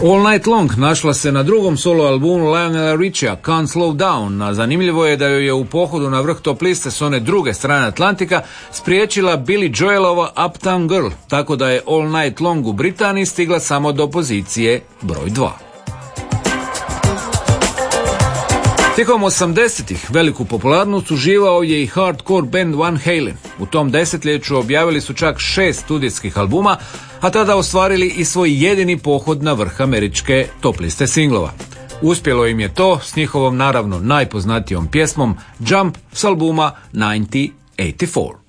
All Night Long našla se na drugom solo albumu Lionela Richia, Can't Slow Down, a zanimljivo je da joj je u pohodu na vrh top liste s one druge strane Atlantika spriječila Billy Joelova Uptown Girl, tako da je All Night Long u Britaniji stigla samo do pozicije broj 2. Tijekom 80-ih veliku popularnost uživao je i hardcore band Van Halen. U tom desetljeću objavili su čak 6 studijskih albuma, a tada ostvarili i svoj jedini pohod na vrh američke top liste singlova. Uspjelo im je to s njihovom naravno najpoznatijom pjesmom Jump s albuma 1984.